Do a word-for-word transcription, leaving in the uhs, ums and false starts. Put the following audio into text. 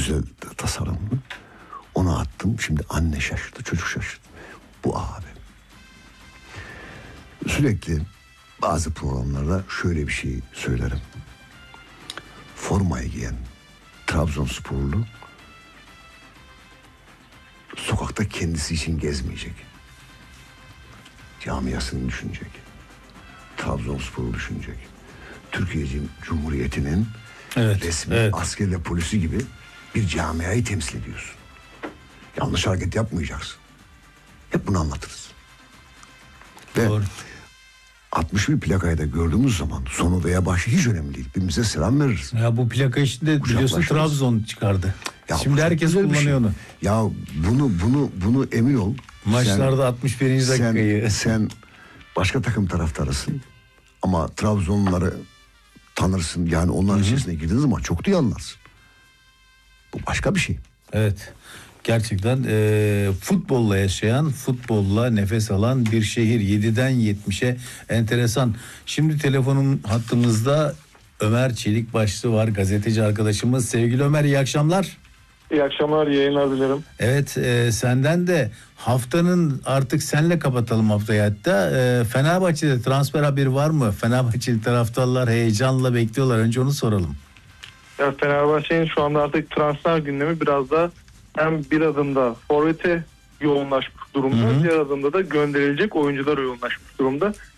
güzel tasarımlı. Onu attım. Şimdi anne şaşırdı, çocuk şaşırdı. Bu abi. Sürekli bazı programlarda şöyle bir şey söylerim. Formayı giyen Trabzonsporlu sokakta kendisi için gezmeyecek. Camiasını düşünecek. Trabzonspor'u düşünecek. Türkiye Cumhuriyeti'nin evet, resmi evet. asker ve polisi gibi bir camiayı temsil ediyorsun. Yanlış hareket yapmayacaksın. Hep bunu anlatırız. Ve doğru. altmış bir plakayı da gördüğümüz zaman sonu veya başı hiç önemli değil. Birbirimize selam veririz. Ya bu plaka işinde biliyorsun Trabzon çıkardı. Ya şimdi herkes kullanıyor şey. onu. Ya bunu bunu bunu emin ol. Maçlarda sen, altmış birinci dakikayı. Sen, sen başka takım taraftarısın. Ama Trabzonluları tanırsın. Yani onların Hı-hı. içerisine girdiğin zaman çok iyi anlarsın. Bu başka bir şey. Evet. Gerçekten e, futbolla yaşayan, futbolla nefes alan bir şehir. yediden yetmişe enteresan. Şimdi telefonun hattımızda Ömer Çelikbaşlı var, gazeteci arkadaşımız. Sevgili Ömer, iyi akşamlar. İyi akşamlar, yayınlar dilerim. Evet, e, senden de haftanın artık senle kapatalım haftayı hatta. E, Fenerbahçe'de transfer haberi var mı? Fenerbahçeli taraftarlar heyecanla bekliyorlar. Önce onu soralım. Ya Fenerbahçe'nin şu anda artık transfer gündemi biraz da hem bir adımda forvete yoğunlaşmış durumda, hı hı. diğer adımda da gönderilecek oyuncular yoğunlaşmış durumda.